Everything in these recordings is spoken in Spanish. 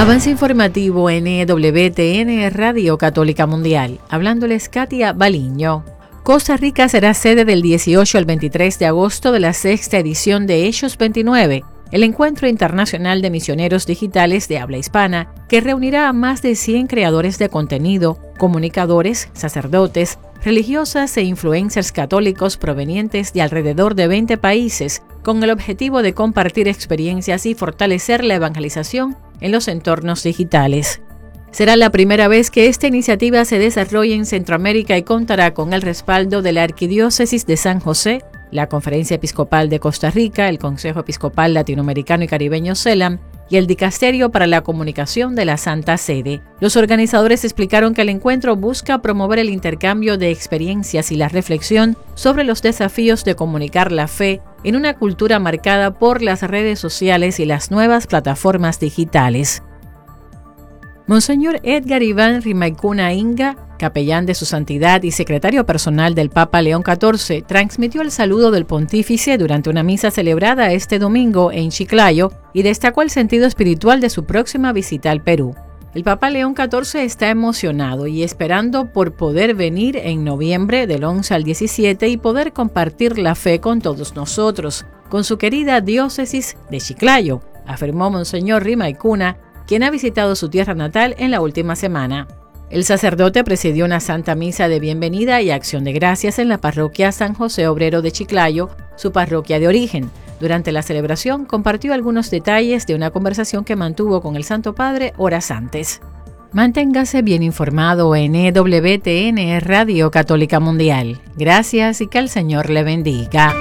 Avance informativo NWTN Radio Católica Mundial. Hablándoles Katia Baliño. Costa Rica será sede del 18 al 23 de agosto de la sexta edición de Hechos 29, el encuentro internacional de misioneros digitales de habla hispana, que reunirá a más de 100 creadores de contenido, comunicadores, sacerdotes, religiosas e influencers católicos provenientes de alrededor de 20 países, con el objetivo de compartir experiencias y fortalecer la evangelización en los entornos digitales. Será la primera vez que esta iniciativa se desarrolle en Centroamérica y contará con el respaldo de la Arquidiócesis de San José, la Conferencia Episcopal de Costa Rica, el Consejo Episcopal Latinoamericano y Caribeño CELAM y el Dicasterio para la Comunicación de la Santa Sede. Los organizadores explicaron que el encuentro busca promover el intercambio de experiencias y la reflexión sobre los desafíos de comunicar la fe en una cultura marcada por las redes sociales y las nuevas plataformas digitales. Monseñor Edgar Iván Rimaicuna Inga, capellán de su santidad y secretario personal del Papa León XIV, transmitió el saludo del pontífice durante una misa celebrada este domingo en Chiclayo y destacó el sentido espiritual de su próxima visita al Perú. El Papa León XIV está emocionado y esperando por poder venir en noviembre del 11 al 17 y poder compartir la fe con todos nosotros, con su querida diócesis de Chiclayo, afirmó Monseñor Rimaicuna, quien ha visitado su tierra natal en la última semana. El sacerdote presidió una santa misa de bienvenida y acción de gracias en la parroquia San José Obrero de Chiclayo, su parroquia de origen. Durante la celebración compartió algunos detalles de una conversación que mantuvo con el Santo Padre horas antes. Manténgase bien informado en EWTN Radio Católica Mundial. Gracias y que el Señor le bendiga.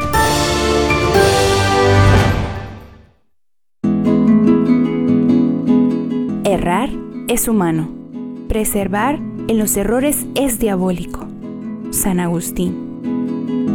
Errar es humano. Preservar en los errores es diabólico. San Agustín.